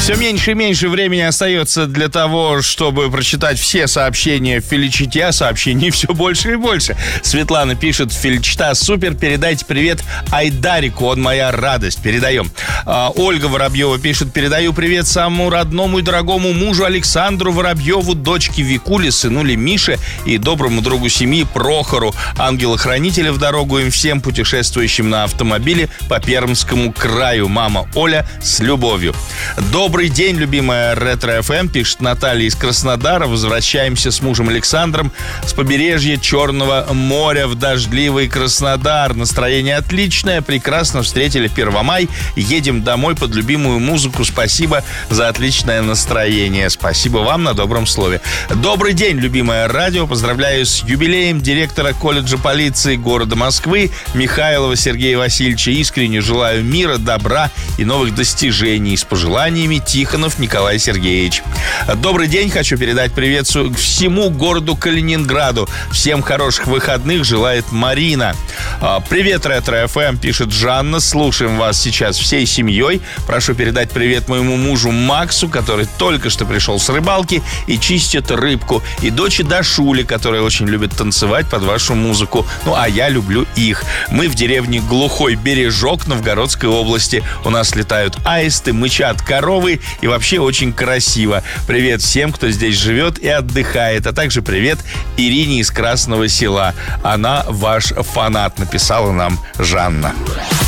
Все меньше и меньше времени остается для того, чтобы прочитать все сообщения Феличите, а сообщений все больше и больше. Светлана пишет: Феличита, супер, передайте привет Айдарику, он моя радость. Передаем. Ольга Воробьева пишет: передаю привет самому родному и дорогому мужу Александру Воробьеву, дочке Викуле, сынуле Мише и доброму другу семьи Прохору, ангела-хранителя в дорогу им всем путешествующим на автомобиле по Пермскому краю. Мама Оля с любовью. Добрый день, любимая Ретро-ФМ, пишет Наталья из Краснодара. Возвращаемся с мужем Александром с побережья Черного моря в дождливый Краснодар. Настроение отличное, прекрасно встретили 1 мая. Едем домой под любимую музыку. Спасибо за отличное настроение. Спасибо вам на добром слове. Добрый день, любимое радио. Поздравляю с юбилеем директора колледжа полиции города Москвы Михайлова Сергея Васильевича. Искренне желаю мира, добра и новых достижений. С пожеланиями, Тихонов Николай Сергеевич. Добрый день. Хочу передать привет всему городу Калининграду. Всем хороших выходных желает Марина. Привет, Ретро-ФМ, пишет Жанна. Слушаем вас сейчас всей семьей. Прошу передать привет моему мужу Максу, который только что пришел с рыбалки и чистит рыбку. И дочери Дашуле, которая очень любит танцевать под вашу музыку. Ну, а я люблю их. Мы в деревне Глухой Бережок Новгородской области. У нас летают аисты, мычат коровы и вообще очень красиво. Привет всем, кто здесь живет и отдыхает. А также привет Ирине из Красного Села. Она ваш фанат, написала нам Жанна.